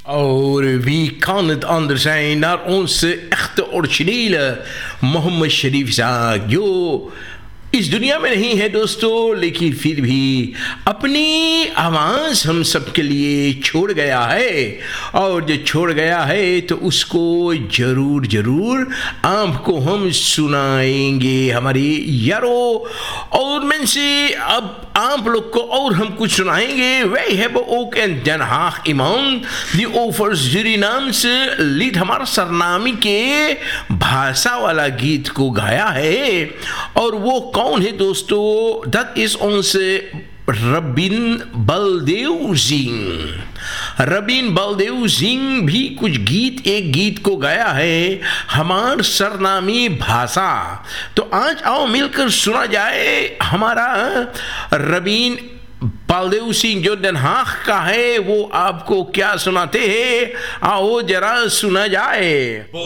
Oh, wie kan het anders zijn naar onze echte originele Mohammad शरीफ साहब जो इस दुनिया में नहीं है दोस्तों, लेकिन फिर भी अपनी आवाज़ हम सब के लिए छोड़ गया है। और जो छोड़ गया है तो उसको ज़रूर ज़रूर आपको हम सुनाएंगे हमारे यारों। और मैं से अब आप लोग को और हम कुछ सुनाएंगे। वे है वो okay and Den Haag iemand die over Surinaamse lied हमारा सरनामी के भाषा वाला गीत को गाया है। और वो कौन है दोस्तों? That is onze रबीन Baldev Singh. रबीन Baldev Singh भी कुछ एक गीत को गाया है हमार सरनामी भाषा। तो आज आओ मिलकर सुना जाए हमारा रबीन बलदेव सिंह जो Den Haag का है, वो आपको क्या सुनाते हैं। आओ जरा सुना जाए।